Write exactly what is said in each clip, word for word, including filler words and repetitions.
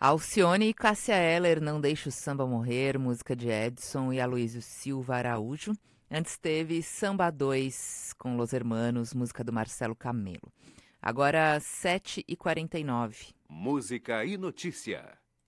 Alcione e Cássia Eller, Não Deixe o Samba Morrer, música de Edson e Aloysio Silva Araújo. Antes teve Samba dois com Los Hermanos, música do Marcelo Camelo. Agora sete e quarenta e nove. Música e notícia.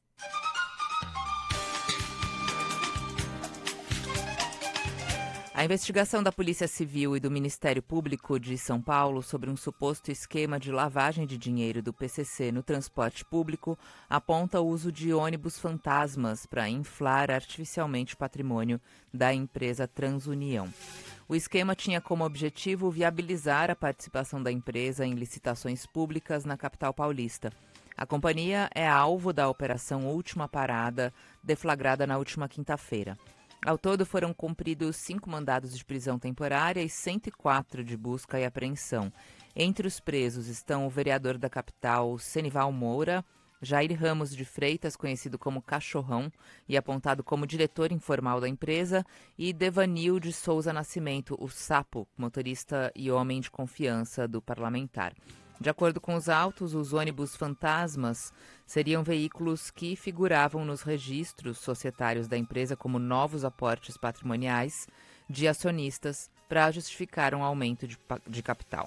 A investigação da Polícia Civil e do Ministério Público de São Paulo sobre um suposto esquema de lavagem de dinheiro do P C C no transporte público aponta o uso de ônibus fantasmas para inflar artificialmente o patrimônio da empresa Transunião. O esquema tinha como objetivo viabilizar a participação da empresa em licitações públicas na capital paulista. A companhia é alvo da Operação Última Parada, deflagrada na última quinta-feira. Ao todo, foram cumpridos cinco mandados de prisão temporária e cento e quatro de busca e apreensão. Entre os presos estão o vereador da capital, Senival Moura, Jair Ramos de Freitas, conhecido como Cachorrão e apontado como diretor informal da empresa, e Devanil de Souza Nascimento, o Sapo, motorista e homem de confiança do parlamentar. De acordo com os autos, os ônibus fantasmas seriam veículos que figuravam nos registros societários da empresa como novos aportes patrimoniais de acionistas para justificar um aumento de, de capital.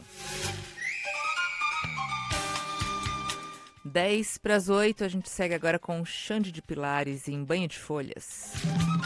dez para as oito, a gente segue agora com Xande de Pilares em Banho de Folhas.